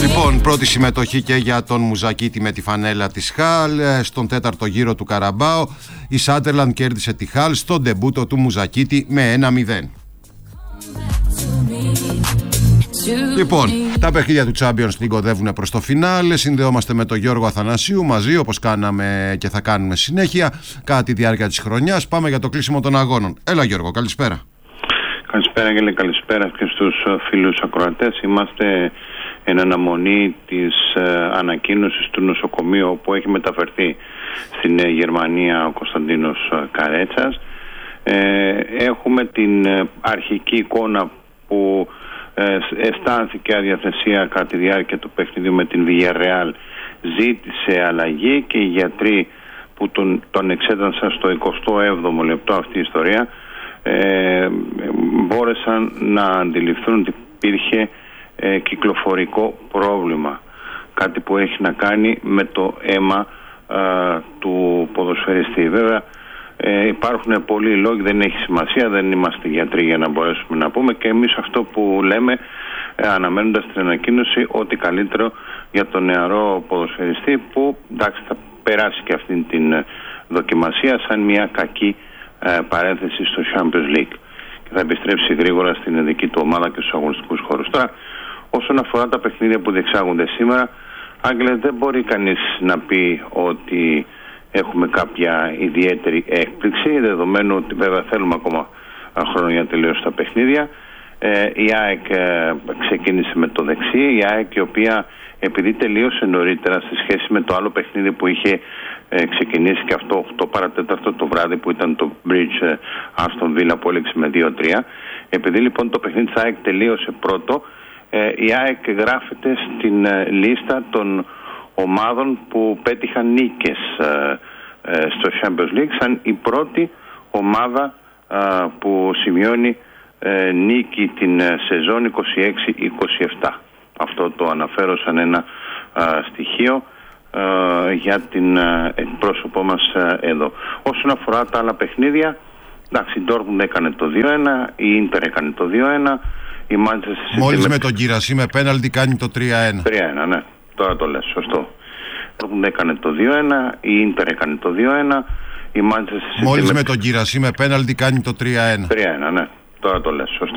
Λοιπόν, πρώτη συμμετοχή και για τον Μουζακίτη με τη φανέλα της Χαλ στον τέταρτο γύρο του Καραμπάο. Η Σάντερλαντ κέρδισε τη Χαλ στον ντεμπούτο του Μουζακίτη με 1-0. Λοιπόν, τα παιχνίδια του Champions League οδεύουν προς το φινάλε. Συνδεόμαστε με τον Γιώργο Αθανασίου μαζί, όπως κάναμε και θα κάνουμε συνέχεια κατά τη διάρκεια της χρονιάς. Πάμε για το κλείσιμο των αγώνων. Έλα Γιώργο, καλησπέρα. Καλησπέρα Γέλη, καλησπέρα και στους φίλους ακροατές. Είμαστε εν αναμονή της ανακοίνωσης του νοσοκομείου όπου έχει μεταφερθεί στην Γερμανία ο Κωνσταντίνος Καρέτσας. Έχουμε την αρχική εικόνα που αισθάνθηκε αδιαθεσία κατά τη διάρκεια του παιχνιδιού με την Villarreal, ζήτησε αλλαγή και οι γιατροί που τον εξέτασαν στο 27ο λεπτό αυτή η ιστορία μπόρεσαν να αντιληφθούν ότι υπήρχε κυκλοφορικό πρόβλημα, κάτι που έχει να κάνει με το αίμα του ποδοσφαιριστή. Βέβαια υπάρχουν πολλοί λόγοι, δεν έχει σημασία, δεν είμαστε γιατροί για να μπορέσουμε να πούμε, και εμείς αυτό που λέμε αναμένοντας την ανακοίνωση ότι καλύτερο για τον νεαρό ποδοσφαιριστή που εντάξει θα περάσει και αυτή την δοκιμασία σαν μια κακή παρένθεση στο Champions League και θα επιστρέψει γρήγορα στην δική του ομάδα και στους αγωνιστικούς χώρους. Τώρα, όσον αφορά τα παιχνίδια που διεξάγονται σήμερα, Άγγελε, δεν μπορεί κανείς να πει ότι έχουμε κάποια ιδιαίτερη έκπληξη, δεδομένου ότι βέβαια θέλουμε ακόμα χρόνο για να τελειώσει τα παιχνίδια. Η ΑΕΚ ξεκίνησε με το δεξί, η ΑΕΚ η οποία επειδή τελείωσε νωρίτερα σε σχέση με το άλλο παιχνίδι που είχε ξεκινήσει και αυτό 8 παρατέταρτο το βράδυ που ήταν το Bridge Aston Villa που έλεξε με 2-3, επειδή λοιπόν το παιχνίδι της ΑΕΚ τελείωσε πρώτο, η ΑΕΚ γράφεται στην λίστα των ομάδων που πέτυχαν νίκες στο Champions League σαν η πρώτη ομάδα που σημειώνει νίκη την σεζόν 26-27. Αυτό το αναφέρω σαν ένα στοιχείο για την εκπρόσωπό μας εδώ. Όσον αφορά τα άλλα παιχνίδια, εντάξει, η Dortmund έκανε το 2-1, η Inter έκανε το 2-1, η Manchester City μόλις με τον Κυρασί με πέναλτι κάνει το 3-1. 3-1, ναι, τώρα το λες, σωστό. Η Dortmund έκανε το 2-1, η Inter έκανε το 2-1, η Manchester City μόλις με τον Κυρασί με πέναλτι κάνει το 3-1. 3-1, ναι, τώρα το λες, σωστό.